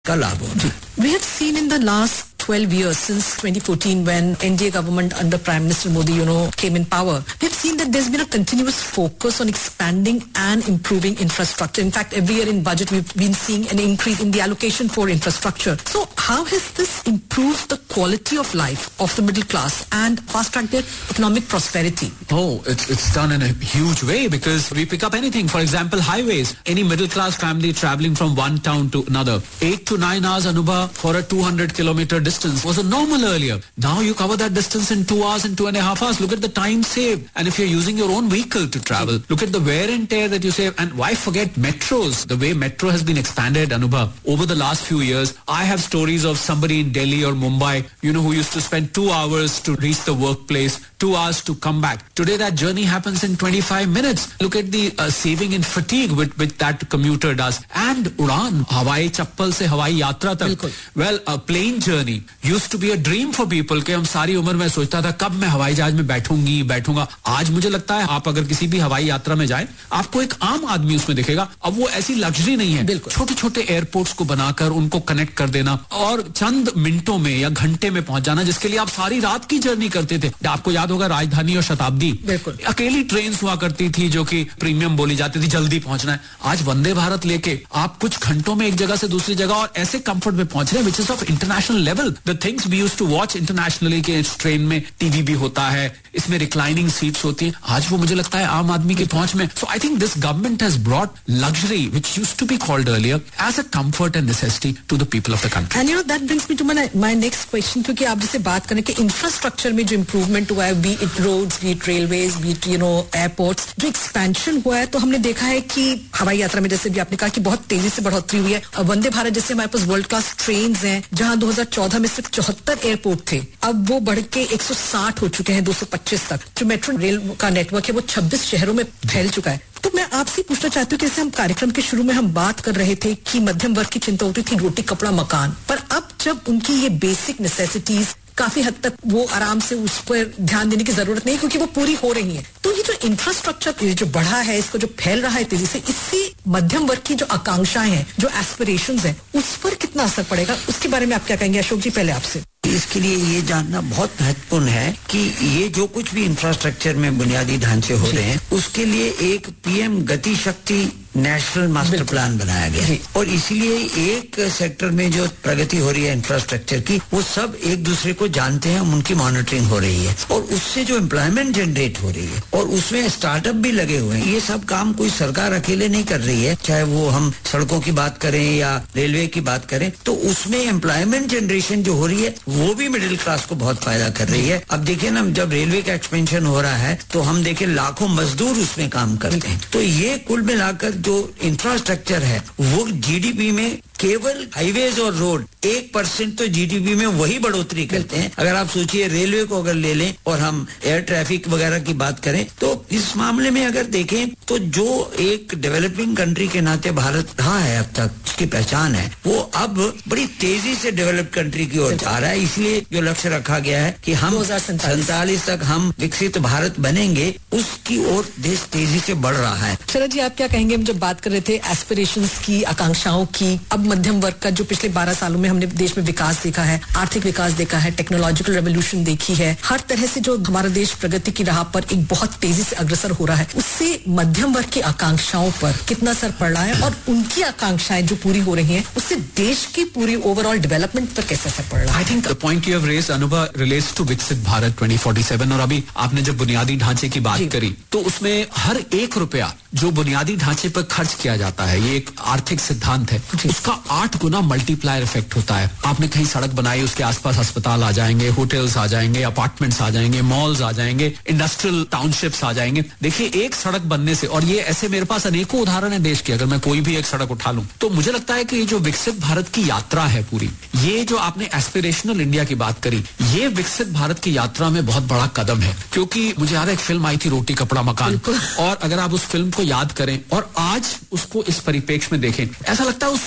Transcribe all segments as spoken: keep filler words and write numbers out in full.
का लाभ होगा। We have seen in the last twelve years since twenty fourteen when N D A government under Prime Minister Modi, you know, came in power, we have seen that there's been a continuous focus on expanding and improving infrastructure. In fact, every year in budget we've been seeing an increase in the allocation for infrastructure. So how has this improved the quality of life of the middle class and fast-tracked their economic prosperity? Oh, it's, it's done in a huge way because we pick up anything. For example, highways. Any middle-class family traveling from one town to another. Eight to nine hours, Anubha, for a two hundred kilometer distance was a normal earlier. Now you cover that distance in two hours and two and a half hours. Look at the time saved. And if you're using your own vehicle to travel, look at the wear and tear that you save. And why forget metros? The way metro has been expanded, Anubha, over the last few years. I have stories of somebody in Delhi or Mumbai, you know, who used to spend two hours to reach the workplace, two hours to come back. Today that journey happens in twenty-five minutes. Look at the uh, saving in fatigue which, which that commuter does. And Udan, Hawaii chappal se Hawaii yatra tak. Well, a plane journey used to be a dream for people कि हम सारी उम्र में सोचता था कब मैं हवाई जहाज में बैठूंगी बैठूंगा आज मुझे लगता है आप अगर किसी भी हवाई यात्रा में जाएं आपको एक आम आदमी उसमें दिखेगा अब वो ऐसी लग्जरी नहीं है छोटे छोटे एयरपोर्ट्स को बनाकर उनको कनेक्ट कर देना और चंद मिनटों में या घंटे में पहुंच जाना जिसके लिए आप सारी रात की जर्नी करते थे आपको याद होगा राजधानी और शताब्दी अकेली ट्रेन हुआ करती थी जो कि प्रीमियम बोली जाती थी जल्दी पहुंचना है आज वंदे भारत लेके आप कुछ घंटों में एक जगह से दूसरी जगह और ऐसे कंफर्ट में पहुंच रहे हैं which is of international level the things we used to watch internationally के इस ट्रेन में टीवी भी होता है इसमें रिक्लाइनिंग सीट्स होती हैं आज वो मुझे लगता है आम आदमी की पहुंच में सो I think this government has brought luxury which used to be called earlier as a comfort and necessity to the people of the country and you know that brings me to my my next question क्योंकि आप जैसे बात करें कि infrastructure में जो improvement हुआ है B it roads B it railways B it you know airports जो एक्सपेंशन हुआ है तो हमने देखा है कि हवाई यात्रा में जैसे भी आपने कहा कि बहुत तेजी से बढ़ोतरी हुई है वंदे भारत जैसे हमारे पास वर्ल्ड क्लास ट्रेन हैं जहां दो हज़ार चौदह में सिर्फ चौहत्तर एयरपोर्ट थे अब वो बढ़ के एक सौ साठ हो चुके हैं दो सौ पच्चीस तक जो मेट्रो रेल का नेटवर्क है वो छब्बीस शहरों में फैल चुका है तो मैं आपसे पूछना चाहती हूँ कि जैसे हम कार्यक्रम के शुरू में हम बात कर रहे थे कि मध्यम वर्ग की चिंता होती थी रोटी कपड़ा मकान पर अब जब उनकी ये बेसिक नेसेसिटीज काफी हद तक वो आराम से उस पर ध्यान देने की जरूरत नहीं क्योंकि वो पूरी हो रही है तो ये जो इंफ्रास्ट्रक्चर जो बढ़ा है इसको जो फैल रहा है तेजी से इससे मध्यम वर्ग की जो आकांक्षाएं हैं जो एस्पिरेशंस हैं उस पर कितना असर पड़ेगा उसके बारे में आप क्या कहेंगे अशोक जी पहले आपसे इसके लिए ये जानना बहुत महत्वपूर्ण है कि ये जो कुछ भी इंफ्रास्ट्रक्चर में बुनियादी ढांचे हो रहे हैं उसके लिए एक पीएम गति शक्ति नेशनल मास्टर प्लान बनाया गया है और इसीलिए एक सेक्टर में जो प्रगति हो रही है इंफ्रास्ट्रक्चर की वो सब एक दूसरे को जानते हैं उनकी मॉनिटरिंग हो रही है और उससे जो एम्प्लॉयमेंट जनरेट हो रही है और उसमें स्टार्टअप भी लगे हुए हैं ये सब काम कोई सरकार अकेले नहीं कर रही है चाहे वो हम सड़कों की बात करें या रेलवे की बात करें तो उसमें एम्प्लॉयमेंट जनरेशन जो हो रही है वो भी मिडिल क्लास को बहुत फायदा कर रही है अब देखिए ना जब रेलवे का एक्सपेंशन हो रहा है तो हम देखें लाखों मजदूर उसमें काम करते हैं तो ये कुल मिलाकर जो इंफ्रास्ट्रक्चर है वो जीडीपी में केवल हाईवेज और रोड एक परसेंट तो जीडीपी में वही बढ़ोतरी करते हैं अगर आप सोचिए रेलवे को अगर ले लें और हम एयर ट्रैफिक वगैरह की बात करें तो इस मामले में अगर देखें तो जो एक डेवलपिंग कंट्री के नाते भारत रहा है अब तक उसकी पहचान है वो अब बड़ी तेजी से डेवलप्ड कंट्री की ओर जा रहा है इसलिए जो लक्ष्य रखा गया है कि हम सैंतालीस तक हम विकसित भारत बनेंगे उसकी ओर देश तेजी से बढ़ रहा है शरद जी आप क्या कहेंगे हम जब बात कर रहे थे एस्पिरेशंस की आकांक्षाओं की अब मध्यम वर्ग का जो पिछले बारह सालों में हमने देश में विकास देखा है आर्थिक विकास देखा है टेक्नोलॉजिकल रेवोल्यूशन देखी है हर तरह से जो हमारा देश प्रगति की राह पर एक बहुत तेजी से अग्रसर हो रहा है उससे मध्यम वर्ग की आकांक्षाओं पर कितना असर पड़ रहा है और उनकी आकांक्षाएं जो पूरी हो रही हैं उससे देश की पूरी ओवरऑल डेवलपमेंट पर कैसे असर पड़ रहा है I think the point you have raised Anubha relates to विकसित भारत ट्वेंटी फोर्टी सेवन और अभी आपने जब बुनियादी ढांचे की बात करी तो उसमें हर एक रुपया जो बुनियादी ढांचे पर खर्च किया जाता है ये एक आर्थिक सिद्धांत है उसका आठ गुना मल्टीप्लायर इफेक्ट होता है आपने कहीं सड़क बनाई उसके आसपास अस्पताल आ जाएंगे होटल्स आ जाएंगे अपार्टमेंट्स आ जाएंगे मॉल्स आ जाएंगे इंडस्ट्रियल टाउनशिप्स आ जाएंगे देखिए एक सड़क बनने से और ये ऐसे मेरे पास अनेकों उदाहरण है देश के अगर मैं कोई भी एक सड़क उठा लूं तो मुझे लगता है कि ये जो विकसित भारत की यात्रा है पूरी ये जो आपने एस्पिरेशनल इंडिया की बात करी ये विकसित भारत की यात्रा में बहुत बड़ा कदम है क्योंकि मुझे याद है एक फिल्म आई थी रोटी कपड़ा मकान और अगर आप उस फिल्म को याद करें और आज उसको इस परिप्रेक्ष्य में देखें ऐसा लगता है उस फिल्म को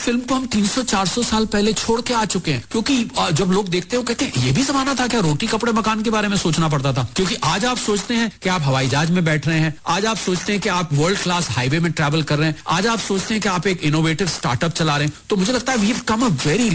हम तीन सौ चार सौ साल पहले छोड़ के आ चुके हैं, क्योंकि अ, जब लोग देखते हो कहते हैं ये भी जमाना था क्या, रोटी कपड़े मकान के बारे में सोचना पड़ता था। क्योंकि आज आप सोचते हैं कि आप हवाई जहाज में बैठ रहे हैं, आज आप सोचते हैं कि आप वर्ल्ड क्लास हाईवे में ट्रैवल कर रहे हैं, आज आप सोचते हैं कि आप एक इनोवेटिव स्टार्टअप चला रहे हैं। तो मुझे लगता है we have come a very